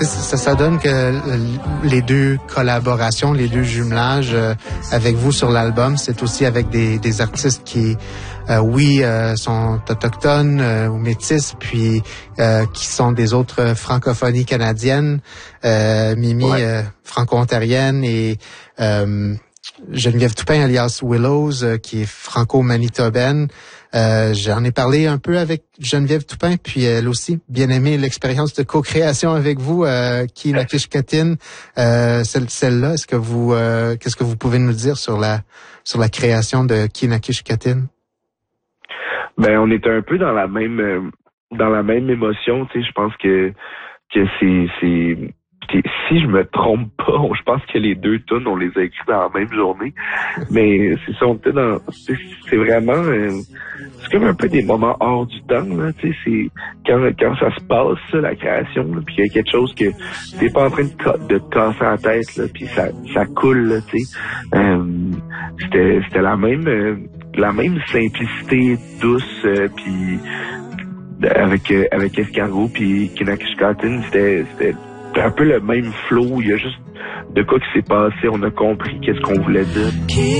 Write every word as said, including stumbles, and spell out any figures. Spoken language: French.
Ça, ça donne que les deux collaborations, les deux jumelages euh, avec vous sur l'album, c'est aussi avec des, des artistes qui, euh, oui, euh, sont autochtones euh, ou métis, puis euh, qui sont des autres francophonies canadiennes, euh, Mimi ouais. euh, franco-ontarienne et euh, Geneviève Toupin alias Willows, euh, qui est franco-manitobaine. Euh, j'en ai parlé un peu avec Geneviève Toupin, puis elle aussi bien aimé l'expérience de co-création avec vous, euh, Kinakish-Katin. Euh, celle, celle-là, est-ce que vous, euh, qu'est-ce que vous pouvez nous dire sur la sur la création de Kinakish-Katin? Ben, on est un peu dans la même euh, dans la même émotion, tu sais. Je pense que que c'est c'est si je me trompe pas, je pense que les deux tunes, on les a écrites dans la même journée. Mais c'est ça, on était dans... C'est, c'est vraiment... Euh, c'est comme un peu des moments hors du temps, là, tu sais. C'est quand, quand ça se passe, ça, la création, là, puis il y a quelque chose que t'es pas en train de, de te casser la tête, là, puis ça, ça coule, là, tu sais. Euh, c'était, c'était la même... Euh, la même simplicité douce, euh, puis avec, euh, avec Escargot, puis Kinakish-Katin, c'était... c'était un peu le même flow, il y a juste de quoi qui s'est passé, on a compris qu'est-ce qu'on voulait dire.